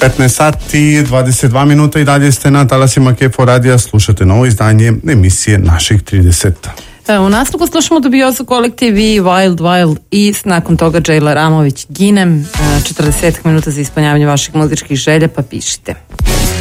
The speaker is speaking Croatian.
15 sati, 22 minuta i dalje ste na talasima Kefo radija, slušate novo izdanje emisije Naših 30. U nastavku slušamo dubiozu kolektiv i Wild Wild East, nakon toga Džejla Ramović Ginem, 40 minuta za ispunjavanje vaših muzičkih želja, pa pišite.